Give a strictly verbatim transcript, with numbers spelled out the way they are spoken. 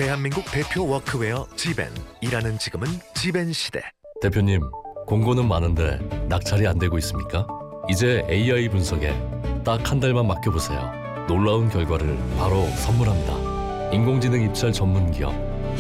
대한민국 대표 워크웨어 지벤. 일하는 지금은 지벤 시대. 대표님, 공고는 많은데 낙찰이 안 되고 있습니까? 이제 에이아이 분석에 딱 한 달만 맡겨보세요. 놀라운 결과를 바로 선물합니다. 인공지능 입찰 전문 기업